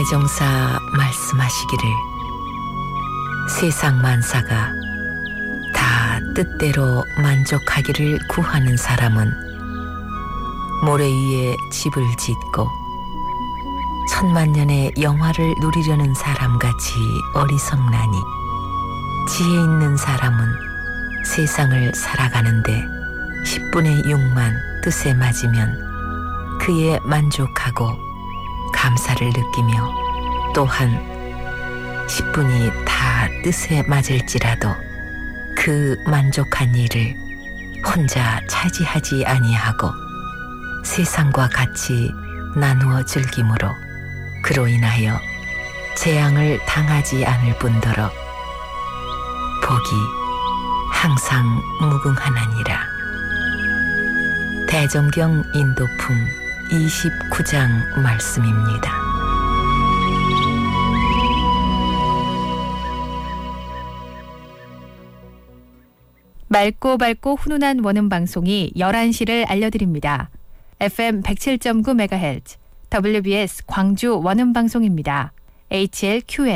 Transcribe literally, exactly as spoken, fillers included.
대종사 말씀하시기를 세상 만사가 다 뜻대로 만족하기를 구하는 사람은 모래 위에 집을 짓고 천만년의 영화를 누리려는 사람같이 어리석나니 지혜 있는 사람은 세상을 살아가는데 십분의 육만 뜻에 맞으면 그에 만족하고 감사를 느끼며 또한 십분이 다 뜻에 맞을지라도 그 만족한 일을 혼자 차지하지 아니하고 세상과 같이 나누어 즐기므로 그로 인하여 재앙을 당하지 않을 뿐더러 복이 항상 무궁하나니라. 대정경 인도품 이십구 장 말씀입니다. 맑고 밝고 훈훈한 원음 방송이 열한 시를 알려드립니다. 에프엠 백칠 점 구 메가헤르츠 더블유비에스 광주 원음 방송입니다. 에이치엘큐엠